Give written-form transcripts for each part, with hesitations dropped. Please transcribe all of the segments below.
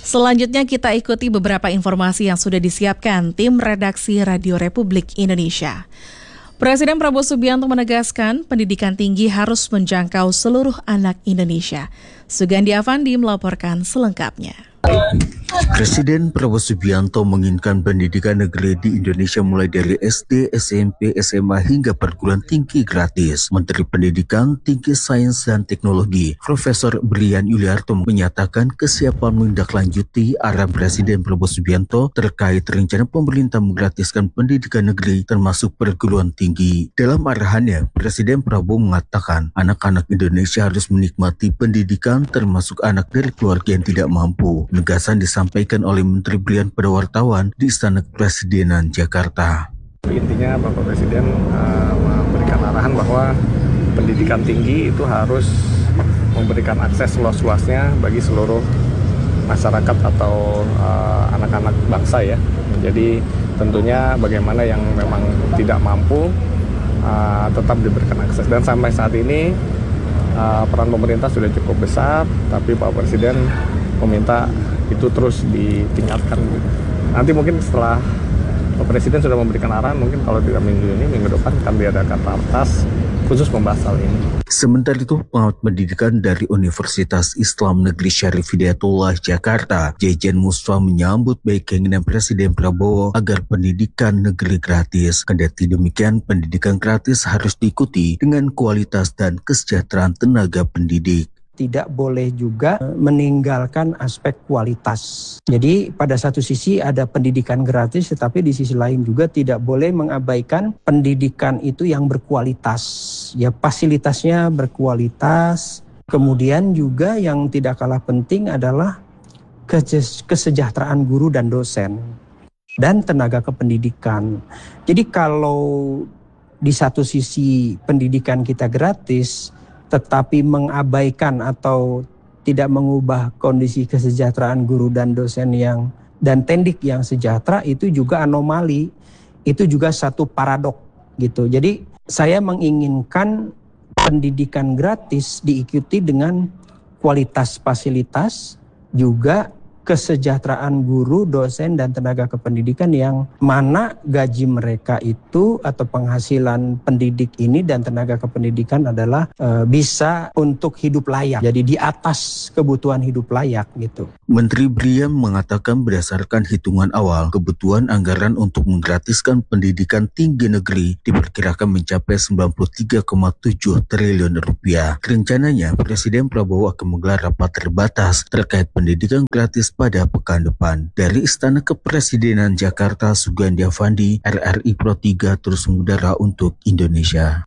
Selanjutnya kita ikuti beberapa informasi yang sudah disiapkan tim redaksi Radio Republik Indonesia. Presiden Prabowo Subianto menegaskan pendidikan tinggi harus menjangkau seluruh anak Indonesia. Sugandi Avandi melaporkan selengkapnya. Presiden Prabowo Subianto menginginkan pendidikan negeri di Indonesia mulai dari SD, SMP, SMA hingga perguruan tinggi gratis. Menteri Pendidikan Tinggi Sains dan Teknologi, Profesor Brian Yuliarto menyatakan kesiapan menindaklanjuti arahan Presiden Prabowo Subianto terkait rencana pemerintah menggratiskan pendidikan negeri termasuk perguruan tinggi. Dalam arahannya, Presiden Prabowo mengatakan anak-anak Indonesia harus menikmati pendidikan termasuk anak dari keluarga yang tidak mampu. Penegasan disampaikan oleh Menteri Brian pada wartawan di Istana Kepresidenan Jakarta. Intinya Bapak Presiden memberikan arahan bahwa pendidikan tinggi itu harus memberikan akses seluas-luasnya bagi seluruh masyarakat atau anak-anak bangsa ya. Jadi tentunya bagaimana yang memang tidak mampu tetap diberikan akses. Dan sampai saat ini peran pemerintah sudah cukup besar, tapi Pak Presiden meminta itu terus ditingkatkan. Nanti mungkin setelah Pak Presiden sudah memberikan arahan, mungkin kalau tidak minggu ini, minggu depan akan diadakan ratas khusus membahas hal ini. Sementara itu, pengamat pendidikan dari Universitas Islam Negeri Syarif Hidayatullah Jakarta, Jejen Musfa menyambut baik keinginan Presiden Prabowo agar pendidikan negeri gratis. Kendati demikian, pendidikan gratis harus diikuti dengan kualitas dan kesejahteraan tenaga pendidik. Tidak boleh juga meninggalkan aspek kualitas. Jadi pada satu sisi ada pendidikan gratis, tetapi di sisi lain juga tidak boleh mengabaikan pendidikan itu yang berkualitas. Ya, fasilitasnya berkualitas. Kemudian juga yang tidak kalah penting adalah kesejahteraan guru dan dosen dan tenaga kependidikan. Jadi kalau di satu sisi pendidikan kita gratis, tetapi mengabaikan atau tidak mengubah kondisi kesejahteraan guru dan dosen dan tendik yang sejahtera, itu juga anomali, itu juga satu paradok gitu. Jadi saya menginginkan pendidikan gratis diikuti dengan kualitas fasilitas, juga kesejahteraan guru, dosen, dan tenaga kependidikan yang mana gaji mereka itu atau penghasilan pendidik ini dan tenaga kependidikan adalah bisa untuk hidup layak. Jadi di atas kebutuhan hidup layak gitu. Menteri Brian mengatakan berdasarkan hitungan awal, kebutuhan anggaran untuk menggratiskan pendidikan tinggi negeri diperkirakan mencapai 93,7 triliun rupiah. Rencananya, Presiden Prabowo akan menggelar rapat terbatas terkait pendidikan gratis pada pekan depan. Dari Istana Kepresidenan Jakarta, Sugandi Avandi, RRI Pro 3 terus mengudara untuk Indonesia.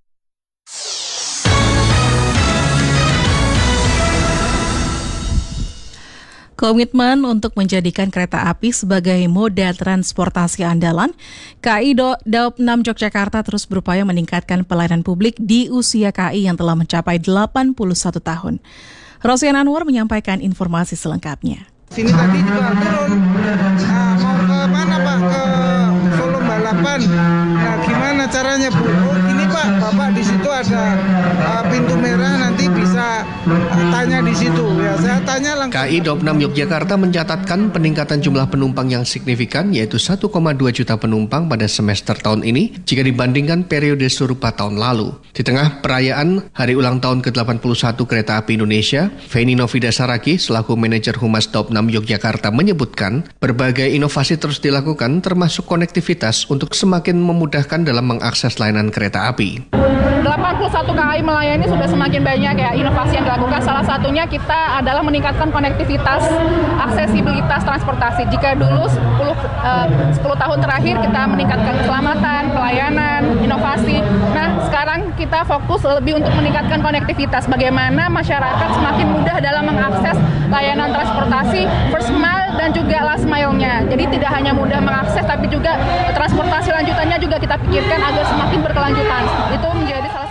Komitmen untuk menjadikan kereta api sebagai moda transportasi andalan, KAI Daop 6 Yogyakarta terus berupaya meningkatkan pelayanan publik di usia KAI yang telah mencapai 81 tahun. Rosian Anwar menyampaikan informasi selengkapnya. Sini tadi juga turun, mau ke mana Pak? Ke Solo Balapan. Nah gimana caranya Bu? Oh gini Pak, Bapak di situ ada pintu merah, nanti bisa tanya di situ. Ya saya tanya langsung. KAI Daop 6 Yogyakarta mencatatkan peningkatan jumlah penumpang yang signifikan, yaitu 1,2 juta penumpang pada semester tahun ini jika dibandingkan periode serupa tahun lalu. Di tengah perayaan Hari Ulang Tahun ke-81 Kereta Api Indonesia, Feni Novida Saragi selaku manajer Humas Daop 6 Yogyakarta menyebutkan berbagai inovasi terus dilakukan termasuk konektivitas untuk semakin memudahkan dalam mengakses layanan kereta api. 81 KAI melayani sudah semakin banyak ya inovasi yang dilakukan. Salah satunya kita adalah meningkatkan konektivitas, aksesibilitas transportasi. Jika dulu 10 tahun terakhir kita meningkatkan keselamatan, pelayanan, inovasi. Nah, sekarang kita fokus lebih untuk meningkatkan konektivitas. Bagaimana masyarakat semakin mudah dalam mengakses layanan transportasi first mile dan juga last mile-nya. Jadi tidak hanya mudah mengakses, tapi juga transportasi lanjutannya juga kita pikirkan agar semakin berkelanjutan. Itu menjadi salah